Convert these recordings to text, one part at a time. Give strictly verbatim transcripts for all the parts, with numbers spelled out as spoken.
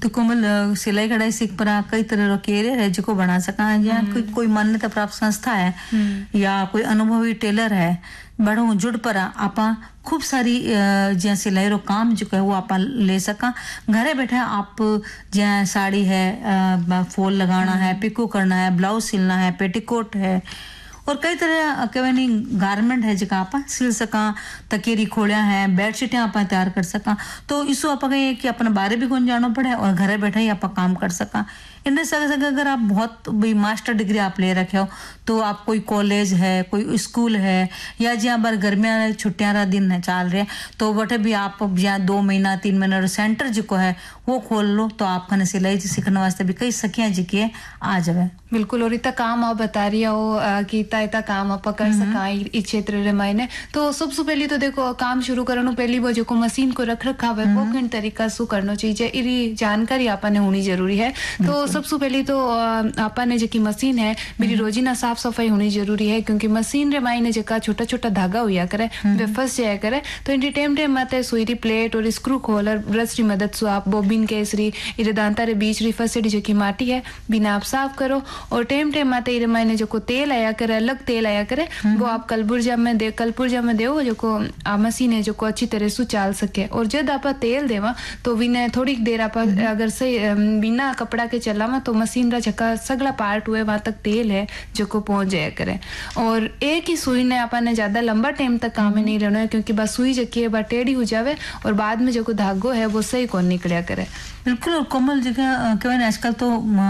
तो कोमल सिलाई कढ़ाई सीख परा कई तरह रो कैरियर है जो बना सका या कोई कोई मान्यता प्राप्त संस्था है या कोई अनुभवी टेलर है बड़ो जुड़ परा आपा खूब सारी ज्या सिलाई रो काम जो है वो आपा ले सका घरे बैठे आप ज्या साड़ी है फॉल लगाना है पिको करना है ब्लाउज सिलना है पेटीकोट है और कई तरह के वनी गारमेंट है जगह आप सिल सका तकेरी खोलिया है बेडशीटें आप तैयार कर सका तो इसो आप कि अपने बारे भी कौन जानो पड़े और घरे बैठे ही आप काम कर सका इनमें सके सके अगर आप बहुत भाई मास्टर डिग्री आप ले रखे हो तो आप कोई कॉलेज है कोई स्कूल है या जहाँ पर गर्मियाँ छुट्टियाँ रहा दिन है चल रहे तो बटे भी आप जहाँ दो महीना तीन महीना सेंटर जो है वो खोल लो तो आप खाने सिलाई सीखने वास्ते भी कई सखियाँ जी के आ जाए बिल्कुल और इतना काम आप बता रही हो कि इतना इतना काम आप कर सका इस क्षेत्र रे मायने तो सबसे पहले तो देखो काम शुरू करनो पहली वो जो मशीन को रख रखा है वो किन तरीका से करना चाहिए इरी जानकारी आपने होनी जरूरी है तो सबसे पहले तो आपने जो मशीन है मेरी रोजीना साफ सफाई होनी जरूरी है क्योंकि मशीन रे मायने जका छोटा छोटा धागा हुआ करे वे फंस जाया करे तो इन टाइम टाइम माते सुई प्लेट और स्क्रू खोलर ब्रश की मदद से आप बोबिन केसरी इरे दांता रे बीच री फंसेडी जो माटी है बिना आप साफ करो और टाइम टाइम माते इरे मायने जो को तेल आया करे अलग तेल आया करे वो आप कलपुर्जा में दे कलपुर्जा में देओ जो को आ मशीन है जो को अच्छी तरह से चाल सके और जब आप तेल देवा तो बिना थोड़ी देर आप अगर सही बिना कपड़ा के चलावा तो मशीन रा जका सगला पार्ट हुए वहां तक तेल है जो को पहुंच जाया करे और एक ही सुई ने आपने ज्यादा लंबा टाइम तक काम में नहीं रहना है क्योंकि बस सुई जकी है बस टेढ़ी हो जावे और बाद में जो को धागो है वो सही कौन निकलिया करे बिल्कुल और कोमल जगह कहवे आजकल तो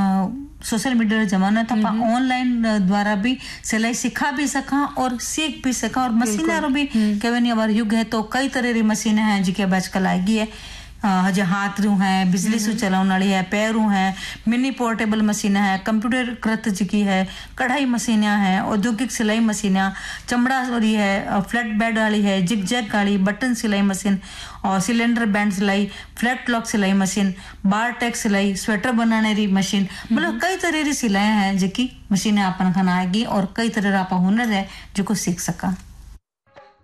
सोशल मीडिया का जमाना है तो आप ऑनलाइन द्वारा भी सिलाई सिखा भी सका और सीख भी सका और मशीनों भी कहवे हमारा युग है तो कई तरह की मशीनें हैं जिनके अब आजकल आएगी है हजे हाथ रू है बिजली से चलाने वाली है पैरू है मिनी पोर्टेबल मशीन है कंप्यूटर कृत जी है कढ़ाई मशीनें हैं औद्योगिक सिलाई मशीनें चमड़ा वाली है फ्लैट बेड वाली है जिग जैग वाली बटन सिलाई मशीन और सिलेंडर बैंड सिलाई फ्लैट लॉक सिलाई मशीन बार टैग सिलाई स्वेटर बनाने री मशीन मतलब कई तरह की सिलाई हैं जी मशीनें अपन खाना आएगी और कई तरह का हुनर है जो को सीख सका